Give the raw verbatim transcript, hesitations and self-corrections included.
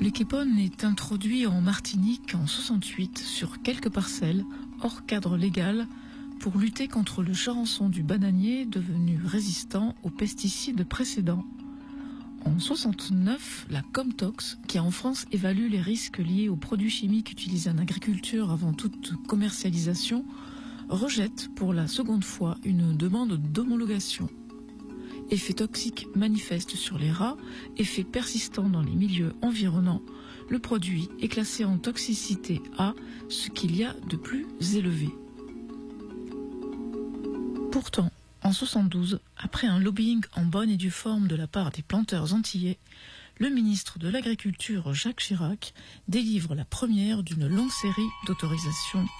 L'équipone est introduit en Martinique en soixante-huit sur quelques parcelles hors cadre légal pour lutter contre le charançon du bananier devenu résistant aux pesticides précédents. En soixante-neuf, la Comtox, qui en France évalue les risques liés aux produits chimiques utilisés en agriculture avant toute commercialisation, rejette pour la seconde fois une demande d'homologation. Effet toxique manifeste sur les rats, effet persistant dans les milieux environnants, le produit est classé en toxicité A, ce qu'il y a de plus élevé. Pourtant, en soixante-douze, après un lobbying en bonne et due forme de la part des planteurs antillais, le ministre de l'Agriculture Jacques Chirac délivre la première d'une longue série d'autorisations